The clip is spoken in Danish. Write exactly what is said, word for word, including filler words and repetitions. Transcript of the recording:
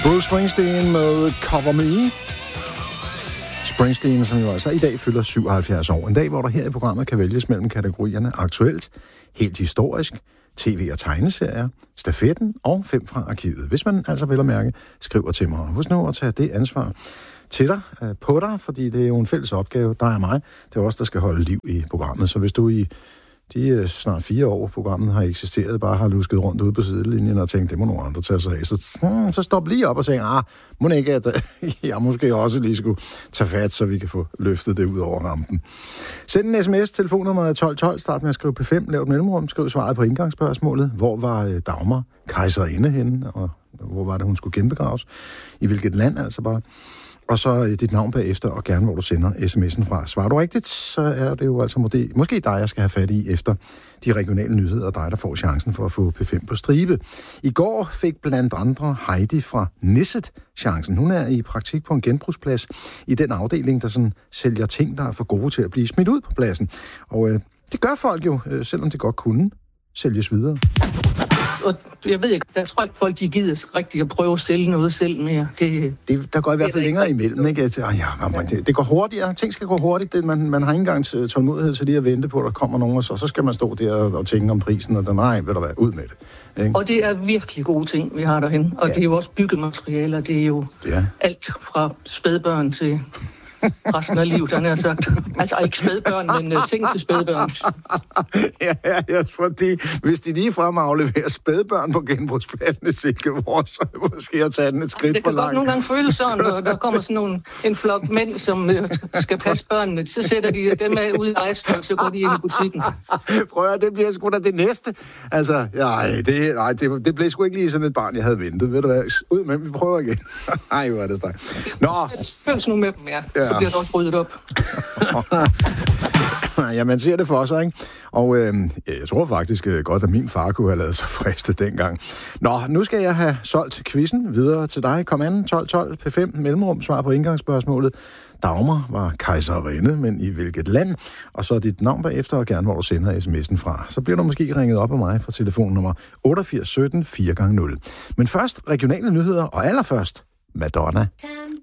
Bruce Springsteen med Cover Me. Springsteen, som jo altså i dag fylder syvoghalvfjerds år. En dag, hvor der her i programmet kan vælges mellem kategorierne aktuelt, helt historisk, tv- og tegneserier, stafetten og fem fra arkivet. Hvis man altså vil at mærke, skriver til mig. Husk nu at tage det ansvar til dig, på dig, fordi det er jo en fælles opgave. Der er mig. Det er også der skal holde liv i programmet. Så hvis du i de snart fire år, programmet har eksisteret, bare har lusket rundt ude på sidelinjen og tænkt, det må nogle andre tage sig af. Så, hmm, så stop lige op og tænk, ah, må ikke, at jeg måske også lige skulle tage fat, så vi kan få løftet det ud over rampen. Send en sms, telefonnummer tolv tolv, start med at skrive P fem, lav et mellemrum, skriv svaret på indgangsspørgsmålet. Hvor var Dagmar kejserinde henne, og hvor var det, hun skulle genbegraves? I hvilket land altså bare? Og så dit navn bagefter, og gerne hvor du sender sms'en fra. Svarer du rigtigt, så er det jo altså måske, måske dig, jeg skal have fat i efter de regionale nyheder, og dig, der får chancen for at få P fem på stribe. I går fik blandt andre Heidi fra Nisset chancen. Hun er i praktik på en genbrugsplads i den afdeling, der sådan sælger ting, der er for gode til at blive smidt ud på pladsen. Og øh, det gør folk jo, øh, selvom det godt kunne sælges videre. Og jeg ved ikke, der tror ikke folk, de gider rigtig at prøve at sælge noget selv mere. Det, det, der går i hvert fald længere imellem, ikke? Altså, ja, det, det går hurtigere. Ting skal gå hurtigt. Det, man, man har ikke engang tålmodighed til lige at vente på, at der kommer nogen, og så, så skal man stå der og, og tænke om prisen, og der, nej, vil der være ud med det. Ikke? Og det er virkelig gode ting, vi har derhen. Og ja. Det er jo også byggematerialer. Det er jo ja. alt fra spædbørn til resten af livet, han har sagt. Altså ikke spædbørn, men uh, ting til spædbørn. ja, ja, ja, fordi hvis de lige frem afleverer spædbørn på genbrugspladsen i Silkeborg, så er det måske at tage den et skridt for langt. Det kan godt nogle gange føles sådan, når der kommer sådan nogle, en flok mænd, som uh, skal passe børnene. Så sætter de dem af ude i rejsen, og så går de ind i butikken. Prøv at det bliver sgu da det næste. Altså, nej, det, nej, det, det blev sgu ikke lige sådan et barn, jeg havde ventet. Ved du hvad? Ud med, vi prøver igen. Ej, hvor er det stærkt. Nå. Føles nu med dem, ja. ja. Så bliver det også ryddet op. Ja, man ser det for sig, ikke? Og øh, jeg tror faktisk godt, at min far kunne have lavet sig friste dengang. Nå, nu skal jeg have solgt quizzen videre til dig. Kom an, tolv tolv, P fem, mellemrum, svar på indgangsspørgsmålet. Dagmar var kejserinde, men i hvilket land? Og så dit navn bagefter, og gerne hvor du sender sms'en fra. Så bliver du måske ringet op af mig fra telefonnummer otteogfirs sytten fire gange nul. Men først regionale nyheder, og allerførst Madonna.